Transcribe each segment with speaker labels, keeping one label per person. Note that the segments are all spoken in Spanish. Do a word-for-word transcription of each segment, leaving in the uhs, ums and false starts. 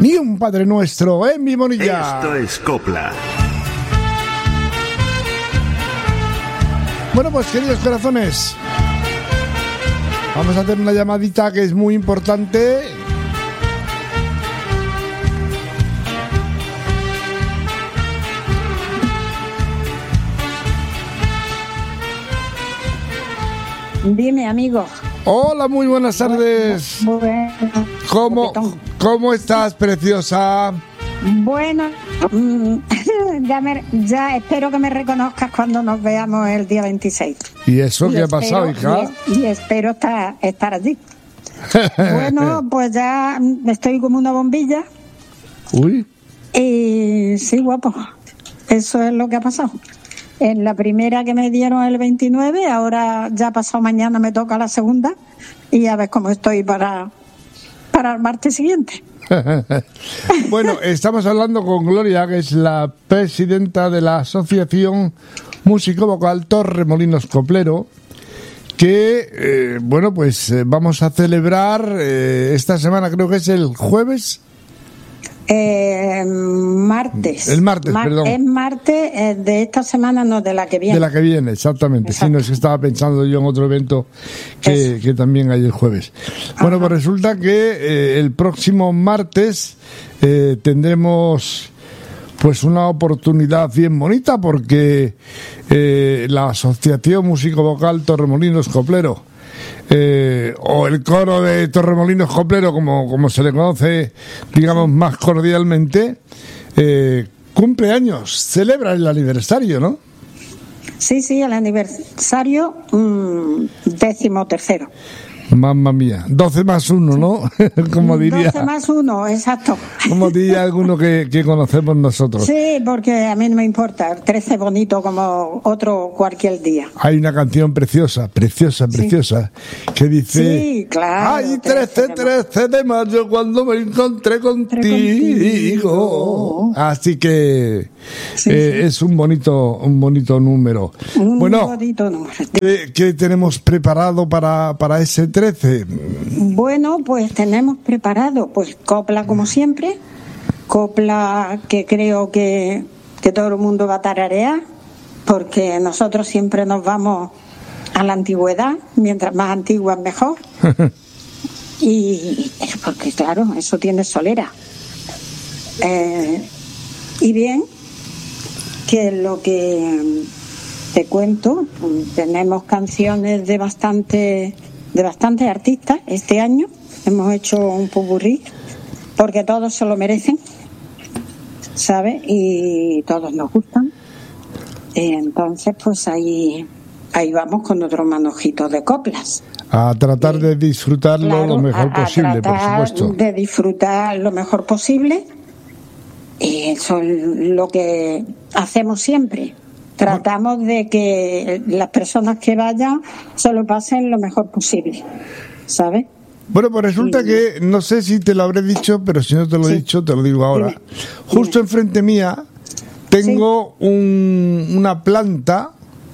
Speaker 1: Ni un Padre Nuestro en mi Bonilla.
Speaker 2: Esto es Copla.
Speaker 1: Bueno, pues queridos corazones, vamos a hacer una llamadita que es muy importante.
Speaker 3: Dime, amigo.
Speaker 1: Hola, muy buenas tardes.
Speaker 3: Bueno,
Speaker 1: ¿Cómo, ¿Cómo estás, preciosa?
Speaker 3: bueno mm, ya, me, ya espero que me reconozcas cuando nos veamos el día veintiséis.
Speaker 1: ¿Y eso qué ha
Speaker 3: espero,
Speaker 1: pasado, hija?
Speaker 3: Y, y espero estar, estar allí. Bueno, pues ya estoy como una bombilla.
Speaker 1: Uy.
Speaker 3: Y sí, guapo. Eso es lo que ha pasado. En la primera que me dieron el veintinueve, ahora ya pasado mañana me toca la segunda y a ver cómo estoy para, para el martes siguiente.
Speaker 1: Bueno, estamos hablando con Gloria, que es la presidenta de la Asociación Músico Vocal Torremolinos Coplero, que, eh, bueno, pues eh, vamos a celebrar eh, esta semana, creo que es el jueves.
Speaker 3: Eh, martes.
Speaker 1: El martes,
Speaker 3: Mar-
Speaker 1: perdón.
Speaker 3: Es martes eh, de esta semana, no de la que viene.
Speaker 1: De la que viene, exactamente.
Speaker 3: Exacto.
Speaker 1: Sí, no es que estaba pensando yo en otro evento que, que también hay el jueves. Bueno,
Speaker 3: Ajá.
Speaker 1: pues resulta que eh, el próximo martes eh, tendremos pues una oportunidad bien bonita porque eh, la Asociación Músico Vocal Torremolinos Coplero, Eh, o el coro de Torremolinos Coplero, como, como se le conoce, digamos, más cordialmente, eh, cumple años, celebra el aniversario, ¿no?
Speaker 3: Sí, sí, el aniversario mmm, décimo tercero.
Speaker 1: Mamma mía, doce más uno, ¿no? Como diría,
Speaker 3: doce más uno, exacto.
Speaker 1: como diría alguno que, que conocemos nosotros.
Speaker 3: Sí, porque a mí no me importa, trece bonito como otro cualquier día.
Speaker 1: Hay una canción preciosa, preciosa, preciosa, que dice:
Speaker 3: Sí, claro.
Speaker 1: ay, trece, trece de mayo, cuando me encontré contigo.
Speaker 3: contigo.
Speaker 1: Así que
Speaker 3: Sí,
Speaker 1: eh,
Speaker 3: sí.
Speaker 1: es un bonito, un bonito número.
Speaker 3: Un
Speaker 1: Bueno,
Speaker 3: bonito número.
Speaker 1: ¿qué, qué tenemos preparado para, para ese trece?
Speaker 3: Bueno, pues tenemos preparado, pues copla como siempre, copla que creo que, que todo el mundo va a tararear, porque nosotros siempre nos vamos a la antigüedad, mientras más antigua mejor. Y porque claro, eso tiene solera. Eh, y bien, que lo que te cuento, tenemos canciones de bastante de bastantes artistas este año. Hemos hecho un popurrí porque todos se lo merecen, ¿sabes? Y todos nos gustan. Entonces, pues ahí ahí vamos con otro manojito de coplas.
Speaker 1: A tratar de disfrutarlo
Speaker 3: Claro,
Speaker 1: lo mejor
Speaker 3: a, a
Speaker 1: posible, por
Speaker 3: tratar
Speaker 1: supuesto.
Speaker 3: de disfrutar lo mejor posible. Y eso es lo que hacemos siempre. Tratamos de que las personas que vayan se lo pasen lo mejor posible, ¿sabes?
Speaker 1: Bueno, pues resulta
Speaker 3: Sí.
Speaker 1: que, no sé si te lo habré dicho, pero si no te lo he
Speaker 3: Sí.
Speaker 1: dicho, te lo digo ahora.
Speaker 3: Dime.
Speaker 1: Justo
Speaker 3: Dime.
Speaker 1: enfrente mía tengo un, una planta,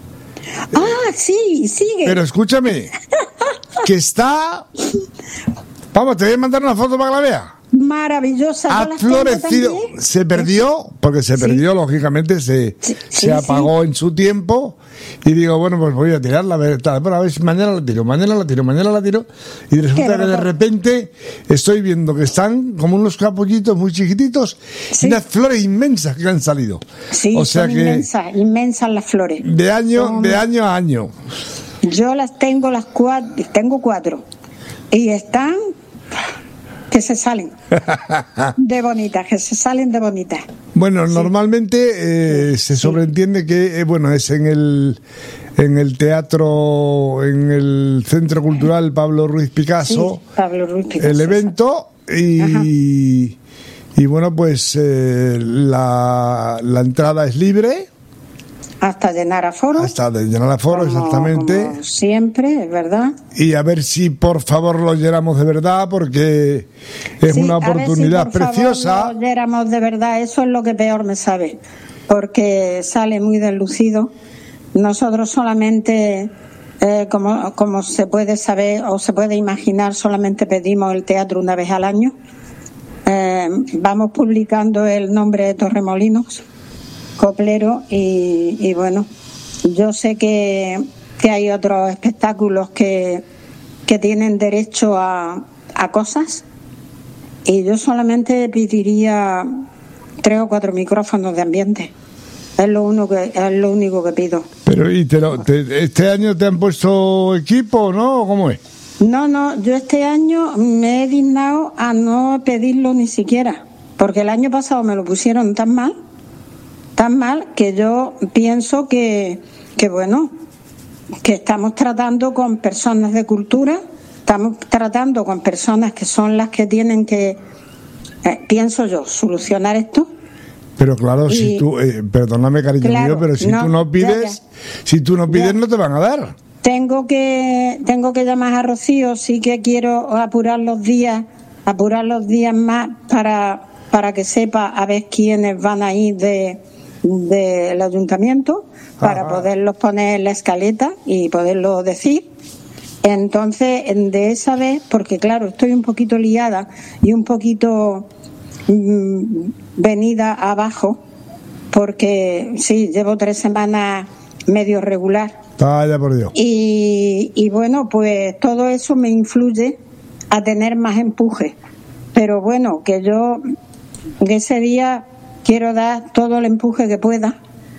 Speaker 3: Ah, sí, sigue.
Speaker 1: pero escúchame, que está... Vamos, te voy a mandar una foto para que la veas.
Speaker 3: Maravillosa.
Speaker 1: Ha
Speaker 3: Yo las tengo
Speaker 1: florecido,
Speaker 3: también.
Speaker 1: se perdió, porque se
Speaker 3: Sí.
Speaker 1: perdió, lógicamente, se,
Speaker 3: Sí,
Speaker 1: se
Speaker 3: sí,
Speaker 1: apagó en su tiempo, y digo, bueno, pues voy a tirarla, a ver, tal, bueno, a ver si mañana la tiro, mañana la tiro, mañana la tiro, y resulta
Speaker 3: Qué
Speaker 1: que de
Speaker 3: loco.
Speaker 1: repente estoy viendo que están como unos capullitos muy chiquititos,
Speaker 3: Sí.
Speaker 1: y unas flores inmensas que han salido.
Speaker 3: Sí,
Speaker 1: o sea
Speaker 3: son
Speaker 1: que
Speaker 3: inmensas, inmensas las flores.
Speaker 1: de año,
Speaker 3: Son-
Speaker 1: de año a año.
Speaker 3: Yo las tengo las cuatro, tengo cuatro. Y están que se salen de bonitas, que se salen de bonitas.
Speaker 1: Bueno, normalmente eh, se sobreentiende que, eh, bueno, es en el en el teatro, en el Centro Cultural Pablo Ruiz Picasso,
Speaker 3: Sí, Pablo Ruiz Picasso,
Speaker 1: el evento, y, y bueno, pues eh, la, la entrada es libre,
Speaker 3: hasta llenar aforo.
Speaker 1: hasta de llenar aforo,
Speaker 3: como-
Speaker 1: exactamente.
Speaker 3: como siempre, es verdad.
Speaker 1: Y a ver si por favor lo llenamos de verdad, porque es
Speaker 3: Sí,
Speaker 1: una
Speaker 3: a ver si,
Speaker 1: oportunidad
Speaker 3: por favor,
Speaker 1: preciosa.
Speaker 3: lo oyéramos de verdad, eso es lo que peor me sabe, porque sale muy deslucido. Nosotros solamente, eh, como, como se puede saber o se puede imaginar, solamente pedimos el teatro una vez al año. eh, vamos publicando el nombre de Torremolinos Coplero y, y bueno, yo sé que, que hay otros espectáculos que, que tienen derecho a, a cosas y yo solamente pediría tres o cuatro micrófonos de ambiente. Es lo único que, es lo único que pido.
Speaker 1: Pero ¿y te lo, te, este año te han puesto equipo, no? ¿Cómo es?
Speaker 3: No, no, yo este año me he dignado a no pedirlo ni siquiera, porque el año pasado me lo pusieron tan mal, tan mal, que yo pienso que, que bueno, que estamos tratando con personas de cultura, estamos tratando con personas que son las que tienen que, eh, pienso yo, solucionar esto.
Speaker 1: Pero claro,
Speaker 3: y,
Speaker 1: si tú, eh, perdóname cariño
Speaker 3: claro,
Speaker 1: mío, pero si
Speaker 3: no,
Speaker 1: tú no pides,
Speaker 3: ya, ya.
Speaker 1: si tú no pides
Speaker 3: Ya.
Speaker 1: no te van a dar.
Speaker 3: Tengo que tengo que llamar a Rocío, sí que quiero apurar los días, apurar los días más para para que sepa a ver quiénes van a ir de del ayuntamiento para
Speaker 1: Ajá.
Speaker 3: poderlos poner en la escaleta y poderlo decir. Entonces, de esa vez, porque claro, estoy un poquito liada y un poquito mmm, venida abajo, porque sí, llevo tres semanas medio regular.
Speaker 1: Vaya por Dios.
Speaker 3: Y, y bueno, pues todo eso me influye a tener más empuje. Pero bueno, que yo que ese día quiero dar todo el empuje que pueda.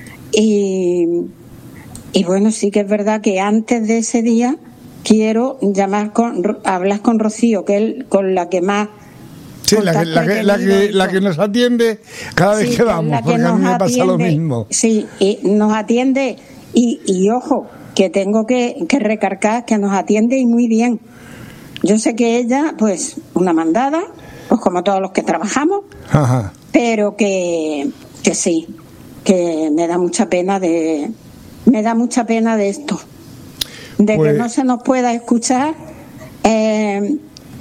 Speaker 3: Y, y bueno, sí que es verdad que antes de ese día quiero llamar con, hablar con Rocío, que es con la que más...
Speaker 1: Sí, la que, la, que, la, que, la que nos atiende cada vez
Speaker 3: sí,
Speaker 1: que vamos,
Speaker 3: que
Speaker 1: porque a mí me pasa
Speaker 3: atiende,
Speaker 1: lo mismo.
Speaker 3: Sí, y nos atiende y, y ojo, que tengo que, que recargar que nos atiende y muy bien. Yo sé que ella, pues, una mandada, pues como todos los que trabajamos,
Speaker 1: Ajá.
Speaker 3: pero que, que sí, que me da mucha pena de, me da mucha pena de esto, de pues, que no se nos pueda escuchar eh,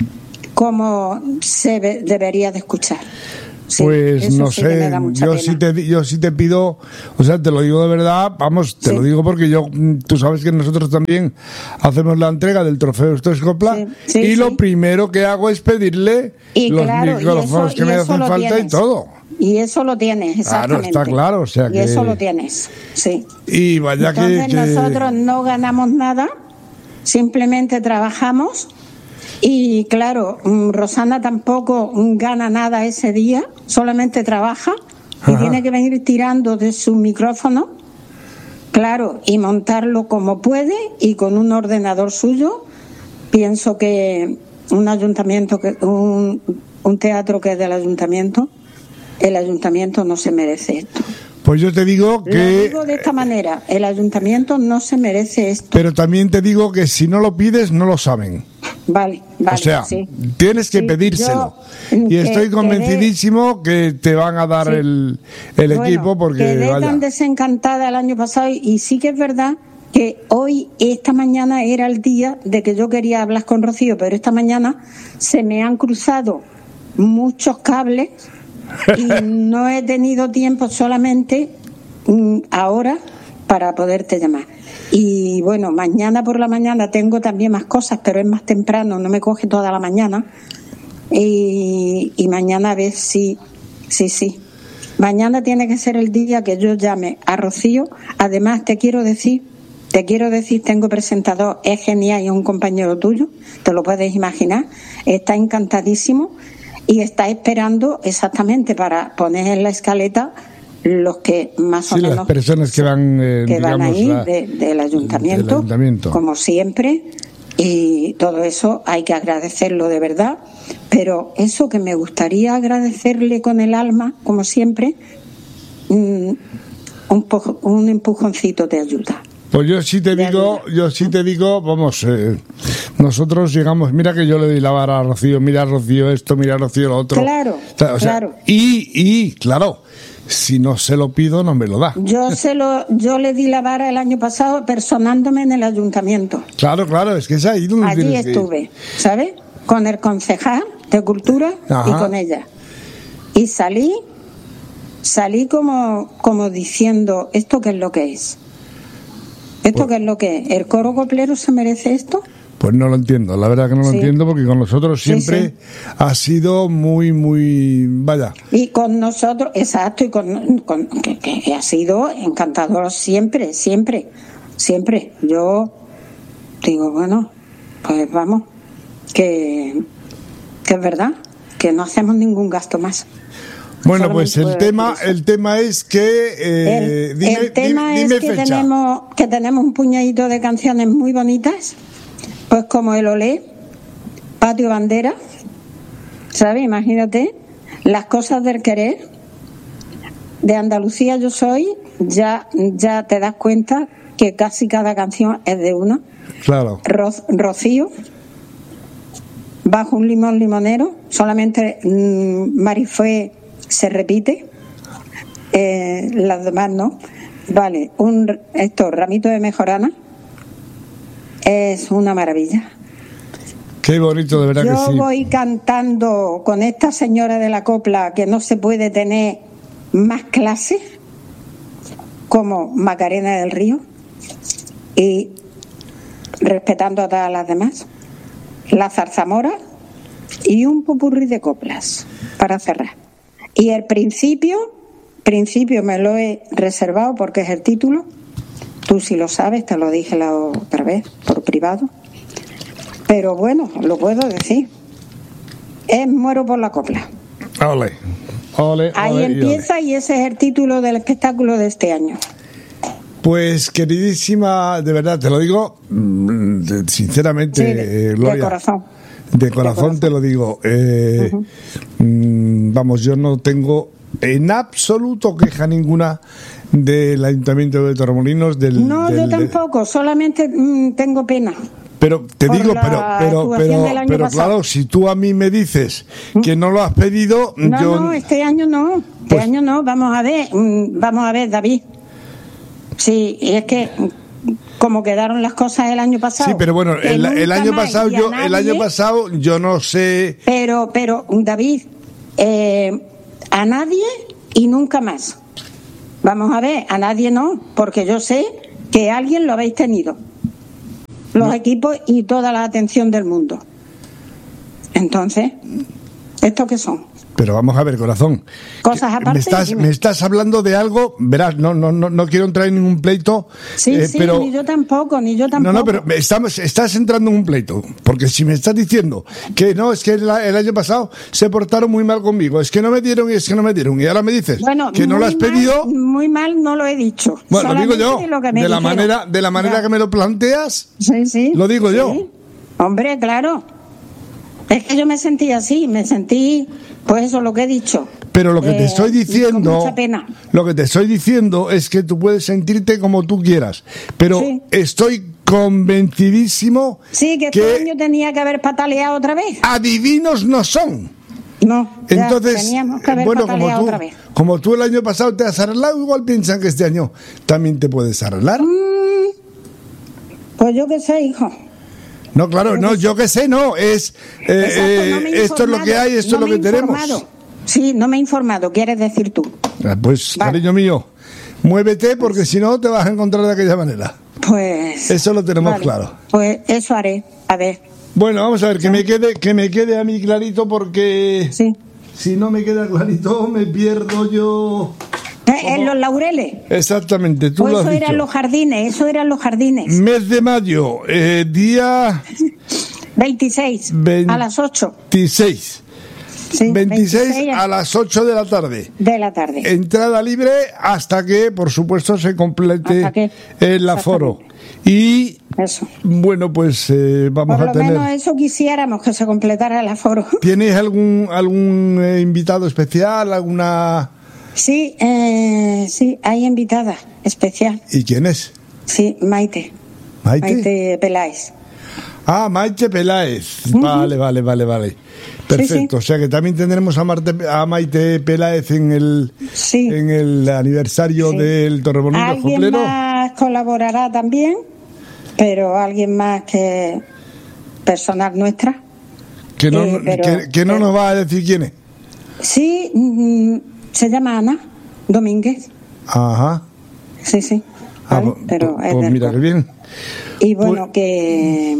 Speaker 3: como se be, debería de escuchar. Sí,
Speaker 1: pues no
Speaker 3: sí
Speaker 1: sé, yo sí, te, yo sí te pido, o sea, te lo digo de verdad, vamos, te sí. lo digo porque yo, tú sabes que nosotros también hacemos la entrega del trofeo Esto Copla sí, sí, y sí. lo primero que hago es pedirle
Speaker 3: y
Speaker 1: los
Speaker 3: claro,
Speaker 1: micrófonos
Speaker 3: y eso,
Speaker 1: que me hacen falta
Speaker 3: tienes.
Speaker 1: y todo.
Speaker 3: Y eso lo tienes, exactamente.
Speaker 1: Claro, está claro, o sea
Speaker 3: y
Speaker 1: que...
Speaker 3: eso lo tienes, sí.
Speaker 1: Y vaya
Speaker 3: Entonces
Speaker 1: que, que...
Speaker 3: nosotros no ganamos nada, simplemente trabajamos. Y claro, Rosana tampoco gana nada ese día, solamente trabaja y Ajá. tiene que venir tirando de su micrófono, claro, y montarlo como puede y con un ordenador suyo. Pienso que un ayuntamiento, que un, un teatro que es del ayuntamiento, el ayuntamiento no se merece esto.
Speaker 1: Pues yo te digo que...
Speaker 3: Lo digo de esta manera, el ayuntamiento no se merece esto.
Speaker 1: Pero también te digo que si no lo pides, no lo saben.
Speaker 3: Vale, vale.
Speaker 1: O sea,
Speaker 3: sí.
Speaker 1: tienes que
Speaker 3: sí,
Speaker 1: pedírselo.
Speaker 3: Yo,
Speaker 1: y estoy
Speaker 3: que,
Speaker 1: convencidísimo que te van a dar sí. el, el bueno, equipo porque...
Speaker 3: Quedé
Speaker 1: vaya.
Speaker 3: tan desencantada el año pasado y, y sí que es verdad que hoy, esta mañana, era el día de que yo quería hablar con Rocío, pero esta mañana se me han cruzado muchos cables y no he tenido tiempo solamente mm, ahora para poderte llamar. Y bueno, mañana por la mañana tengo también más cosas, pero es más temprano, no me coge toda la mañana. Y, y mañana a ver si, sí, sí. Mañana tiene que ser el día que yo llame a Rocío. Además, te quiero decir, te quiero decir, tengo presentador, es genial y es un compañero tuyo, te lo puedes imaginar. Está encantadísimo y está esperando exactamente para poner en la escaleta los que más
Speaker 1: sí,
Speaker 3: o menos
Speaker 1: las personas que van, eh,
Speaker 3: que
Speaker 1: digamos,
Speaker 3: van a ir
Speaker 1: la,
Speaker 3: de, del, ayuntamiento,
Speaker 1: del ayuntamiento,
Speaker 3: como siempre, y todo eso hay que agradecerlo de verdad, pero eso que me gustaría agradecerle con el alma, como siempre, un, un empujoncito de ayuda.
Speaker 1: Pues yo sí te digo, ayuda. yo sí te digo, vamos, eh, nosotros llegamos, mira que yo le di la vara a Rocío, mira Rocío esto, mira Rocío lo otro.
Speaker 3: Claro,
Speaker 1: o sea,
Speaker 3: claro.
Speaker 1: Y, y, claro, si no se lo pido, no me lo da.
Speaker 3: Yo se lo, yo le di la vara el año pasado personándome en el ayuntamiento.
Speaker 1: Claro, claro, es que es ahí donde
Speaker 3: Allí estuve, ¿sabes? Con el concejal de Cultura Ajá. y con ella. Y salí, salí como, como diciendo, ¿esto qué es lo que es? ¿Esto pues, qué es lo que es? ¿El coro coplero se merece esto?
Speaker 1: Pues no lo entiendo, la verdad que no lo
Speaker 3: Sí.
Speaker 1: entiendo, porque con nosotros siempre
Speaker 3: Sí, sí.
Speaker 1: ha sido muy, muy, vaya.
Speaker 3: Y con nosotros, exacto, y con, con que, que ha sido encantador siempre, siempre, siempre. Yo digo, bueno, pues vamos, que, que es verdad, que no hacemos ningún gasto más.
Speaker 1: Bueno,
Speaker 3: Solamente
Speaker 1: pues el
Speaker 3: puedo
Speaker 1: tema,
Speaker 3: decir eso.
Speaker 1: el tema es que, eh,
Speaker 3: El,
Speaker 1: dime,
Speaker 3: el tema
Speaker 1: dime, dime
Speaker 3: es que
Speaker 1: fecha.
Speaker 3: tenemos, que tenemos un puñadito de canciones muy bonitas, pues como el Olé, Patio Bandera, ¿sabes? Imagínate, Las cosas del querer, de Andalucía yo soy, ya, ya te das cuenta que casi cada canción es de una.
Speaker 1: Claro.
Speaker 3: Ro- Rocío, Bajo un limón limonero, solamente mmm, Marifé se repite, eh, las demás no. Vale, un esto, Ramito de Mejorana, es una maravilla.
Speaker 1: Qué bonito, de verdad
Speaker 3: Yo
Speaker 1: que sí.
Speaker 3: voy cantando con esta señora de la copla que no se puede tener más clase, como Macarena del Río, y respetando a todas las demás, la zarzamora y un popurrí de coplas para cerrar. Y el principio, principio me lo he reservado porque es el título. Tú si lo sabes, te lo dije la otra vez por privado. Pero bueno, lo puedo decir. Es Muero por la copla.
Speaker 1: Ole, ole,
Speaker 3: Ahí
Speaker 1: ole y ole.
Speaker 3: empieza y ese es el título del espectáculo de este año.
Speaker 1: Pues queridísima, de verdad, te lo digo mm, de- sinceramente,
Speaker 3: Sí, de,
Speaker 1: eh,
Speaker 3: de
Speaker 1: Gloria.
Speaker 3: corazón.
Speaker 1: De corazón,
Speaker 3: corazón.
Speaker 1: te lo digo. Eh,
Speaker 3: Ujú.
Speaker 1: mm, vamos, yo no tengo en absoluto queja ninguna del Ayuntamiento de Torremolinos. Del,
Speaker 3: No,
Speaker 1: del-
Speaker 3: yo
Speaker 1: de-
Speaker 3: tampoco, solamente mm, tengo pena.
Speaker 1: Pero te
Speaker 3: por
Speaker 1: digo,
Speaker 3: la
Speaker 1: pero, pero,
Speaker 3: actuación
Speaker 1: pero,
Speaker 3: del año
Speaker 1: pero
Speaker 3: pasado.
Speaker 1: claro, si tú a mí me dices que no lo has pedido,
Speaker 3: No,
Speaker 1: yo.
Speaker 3: no, este año no, este
Speaker 1: Pues-
Speaker 3: año no, vamos a ver, mm, vamos a ver, David. Sí, y es que mm, como quedaron las cosas el año pasado.
Speaker 1: Sí, pero bueno,
Speaker 3: que
Speaker 1: el, el
Speaker 3: nunca
Speaker 1: año
Speaker 3: más
Speaker 1: pasado
Speaker 3: y a
Speaker 1: yo, el
Speaker 3: nadie,
Speaker 1: año pasado yo no sé.
Speaker 3: Pero, pero, David, eh, a nadie y nunca más. Vamos a ver, a nadie no, porque yo sé que alguien lo habéis tenido. Los
Speaker 1: No.
Speaker 3: equipos y toda la atención del mundo. Entonces, ¿esto qué son?
Speaker 1: Pero vamos a ver, corazón.
Speaker 3: Cosas
Speaker 1: Que
Speaker 3: aparte,
Speaker 1: Me estás,
Speaker 3: dime.
Speaker 1: me estás hablando de algo, verás, no, no, no, no quiero entrar en ningún pleito.
Speaker 3: Sí,
Speaker 1: eh,
Speaker 3: sí,
Speaker 1: pero,
Speaker 3: ni yo tampoco, ni yo tampoco.
Speaker 1: No, no, pero me estamos, estás entrando en un pleito. Porque si me estás diciendo que no, es que el, el año pasado se portaron muy mal conmigo, es que no me dieron y es que no me dieron. Y ahora me dices
Speaker 3: Bueno,
Speaker 1: que no lo
Speaker 3: muy
Speaker 1: has
Speaker 3: mal,
Speaker 1: pedido.
Speaker 3: Muy mal no lo he dicho.
Speaker 1: Bueno, lo digo yo.
Speaker 3: Solamente lo que me
Speaker 1: De la
Speaker 3: dijeron.
Speaker 1: manera, de la manera
Speaker 3: Ya.
Speaker 1: que me lo planteas,
Speaker 3: Sí, sí.
Speaker 1: lo digo
Speaker 3: Sí.
Speaker 1: yo.
Speaker 3: Hombre, claro. Es que yo me sentí así, me sentí, pues eso, lo que he dicho.
Speaker 1: Pero lo que te
Speaker 3: Eh,
Speaker 1: estoy
Speaker 3: con
Speaker 1: diciendo,
Speaker 3: mucha pena.
Speaker 1: lo que te estoy diciendo es que tú puedes sentirte como tú quieras, pero
Speaker 3: Sí.
Speaker 1: estoy convencidísimo
Speaker 3: Sí, que este año tenía que haber pataleado otra vez.
Speaker 1: adivinos no son.
Speaker 3: No, ya
Speaker 1: Entonces,
Speaker 3: teníamos que haber
Speaker 1: bueno, como
Speaker 3: pataleado
Speaker 1: tú,
Speaker 3: otra vez.
Speaker 1: como tú el año pasado te has arreglado, igual piensan que este año también te puedes arreglar.
Speaker 3: Mm, pues yo qué sé, hijo.
Speaker 1: No, claro, no, yo qué sé, no, es eh,
Speaker 3: Exacto,
Speaker 1: eh,
Speaker 3: no me he
Speaker 1: esto es lo que
Speaker 3: informado,
Speaker 1: hay, esto
Speaker 3: no
Speaker 1: es lo
Speaker 3: me
Speaker 1: que
Speaker 3: he
Speaker 1: tenemos.
Speaker 3: informado. Sí, no me he informado, quieres decir tú.
Speaker 1: Ah, Pues,
Speaker 3: Vale.
Speaker 1: cariño mío, muévete porque si no te vas a encontrar de aquella manera.
Speaker 3: Pues.
Speaker 1: Eso lo tenemos
Speaker 3: vale,
Speaker 1: claro.
Speaker 3: Pues eso haré. A ver.
Speaker 1: Bueno, vamos a ver, que me quede, que me quede a mí clarito porque
Speaker 3: Sí.
Speaker 1: si no me queda clarito me pierdo yo.
Speaker 3: Eh, en los laureles.
Speaker 1: Exactamente, tú
Speaker 3: O
Speaker 1: lo has
Speaker 3: eso
Speaker 1: dicho.
Speaker 3: eran los jardines, eso eran los jardines.
Speaker 1: Mes de mayo, eh, día
Speaker 3: veintiséis,
Speaker 1: Vein-
Speaker 3: a las ocho.
Speaker 1: veintiséis.
Speaker 3: Sí,
Speaker 1: veintiséis a las ocho de la tarde.
Speaker 3: de la tarde.
Speaker 1: Entrada libre hasta que, por supuesto, se complete
Speaker 3: Hasta que-
Speaker 1: el aforo. Y
Speaker 3: Eso.
Speaker 1: bueno, pues eh, vamos
Speaker 3: Por
Speaker 1: a
Speaker 3: lo
Speaker 1: tener.
Speaker 3: menos eso quisiéramos, que se completara el aforo.
Speaker 1: ¿Tienes algún algún eh, invitado especial, alguna?
Speaker 3: Sí, eh, sí, hay invitada especial.
Speaker 1: ¿Y quién es?
Speaker 3: Sí, Maite.
Speaker 1: Maite.
Speaker 3: Maite Peláez.
Speaker 1: Ah, Maite Peláez.
Speaker 3: Ujú.
Speaker 1: Vale, vale, vale, vale. Perfecto.
Speaker 3: sí.
Speaker 1: O sea que también tendremos a, Marte, a Maite Peláez en el
Speaker 3: Sí.
Speaker 1: en el aniversario
Speaker 3: Sí.
Speaker 1: del Torremolinos
Speaker 3: Alguien
Speaker 1: Coplero.
Speaker 3: más colaborará también, pero alguien más que personal nuestra.
Speaker 1: Que no,
Speaker 3: Eh, pero-
Speaker 1: que, que no
Speaker 3: pero-
Speaker 1: nos va a decir quién es.
Speaker 3: Sí, mm, se llama Ana Domínguez.
Speaker 1: Ajá.
Speaker 3: Sí, sí.
Speaker 1: Ah,
Speaker 3: ¿vale?
Speaker 1: pues,
Speaker 3: pero
Speaker 1: pues,
Speaker 3: es
Speaker 1: pues
Speaker 3: del
Speaker 1: mira
Speaker 3: coro.
Speaker 1: qué bien.
Speaker 3: Y bueno,
Speaker 1: Pues-
Speaker 3: que,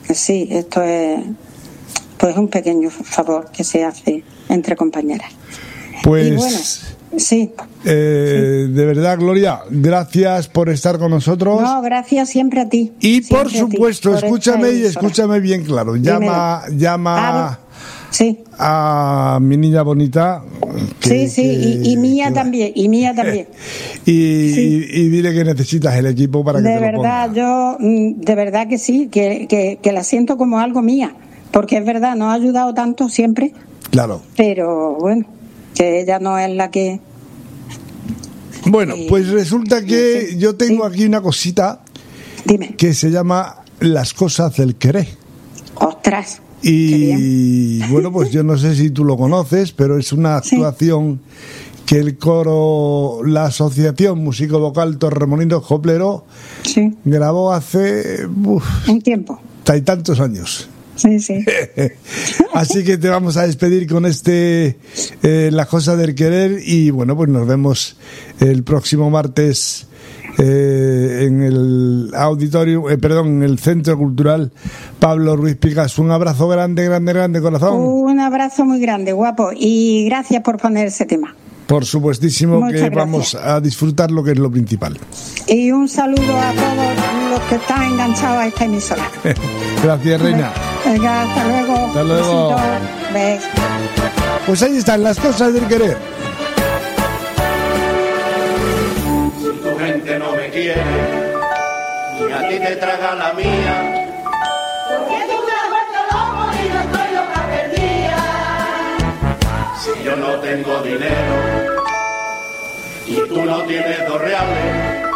Speaker 3: sí, esto es pues un pequeño favor que se hace entre compañeras.
Speaker 1: Pues
Speaker 3: y bueno, sí,
Speaker 1: eh,
Speaker 3: sí.
Speaker 1: De verdad, Gloria, gracias por estar con nosotros.
Speaker 3: No, gracias siempre a ti.
Speaker 1: Y por
Speaker 3: siempre
Speaker 1: supuesto,
Speaker 3: ti, por
Speaker 1: escúchame y
Speaker 3: emisora.
Speaker 1: escúchame bien claro. Llama,
Speaker 3: Dímelo.
Speaker 1: llama
Speaker 3: Ah, sí.
Speaker 1: a mi niña bonita. Que,
Speaker 3: sí, sí,
Speaker 1: que,
Speaker 3: y, y mía
Speaker 1: que
Speaker 3: también, y mía también.
Speaker 1: y,
Speaker 3: Sí.
Speaker 1: y, y dile que necesitas el equipo para que
Speaker 3: De
Speaker 1: te lo
Speaker 3: verdad,
Speaker 1: ponga.
Speaker 3: yo, mm, de verdad que sí, que, que, que la siento como algo mía, porque es verdad, nos ha ayudado tanto siempre,
Speaker 1: Claro.
Speaker 3: pero bueno, que ella no es la que...
Speaker 1: Bueno,
Speaker 3: Eh,
Speaker 1: pues resulta que
Speaker 3: sí,
Speaker 1: yo tengo
Speaker 3: sí.
Speaker 1: aquí una cosita
Speaker 3: Dime,
Speaker 1: que se llama Las cosas del querer.
Speaker 3: ostras, qué
Speaker 1: Y bueno, pues yo no sé si tú lo conoces, pero es una
Speaker 3: Sí.
Speaker 1: actuación que el coro, la Asociación Músico Vocal Torremolinos Joplero
Speaker 3: sí,
Speaker 1: grabó hace uf,
Speaker 3: un tiempo,
Speaker 1: treinta y tantos años.
Speaker 3: sí, sí.
Speaker 1: Así que te vamos a despedir con este eh, La cosa del querer y bueno, pues nos vemos el próximo martes eh, en el auditorio, eh, perdón, en el Centro Cultural Pablo Ruiz Picasso. Un abrazo grande, grande, grande, corazón.
Speaker 3: Un abrazo muy grande, guapo, y gracias por poner ese tema.
Speaker 1: Por supuestísimo
Speaker 3: Muchas
Speaker 1: que
Speaker 3: gracias.
Speaker 1: vamos a disfrutar lo que es lo principal.
Speaker 3: Y un saludo a todos los que están enganchados a esta emisora.
Speaker 1: Gracias, reina.
Speaker 3: Venga, hasta luego.
Speaker 1: Hasta luego.
Speaker 3: Besitos. Besos.
Speaker 1: Pues ahí están las cosas del querer.
Speaker 2: Si tu gente no me quiere, ni a ti te traga la mía.
Speaker 4: Porque tú me has vuelto loco y no estoy loca perdida.
Speaker 2: Si yo no tengo dinero y tú no tienes dos reales,